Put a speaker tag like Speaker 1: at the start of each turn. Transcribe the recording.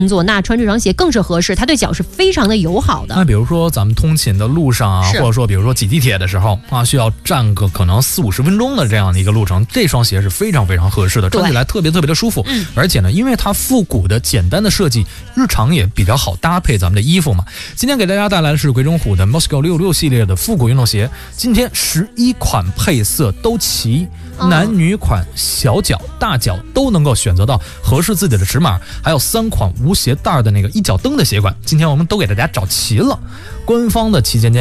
Speaker 1: 作，那穿这双鞋更是合适，它对脚是非常的友好的。
Speaker 2: 那比如说咱们通勤的路上啊，或者说比如说挤地铁的时候啊，需要站个可能40-50分钟的这样的一个路程，这双鞋是非常非常合适的，穿起来特别特别的舒服。而且呢，因为它复古的简单的设计，日常也比较好搭配咱们的衣服嘛。今天给大家带来的是鬼冢虎的 Moscow 66系列的复古运动鞋，今天11款配色都齐，男女款、小脚、大脚都能够选择到合适自己的尺码，还有3款无鞋带的那个一脚蹬的鞋款，今天我们都给大家找齐了。官方的旗舰店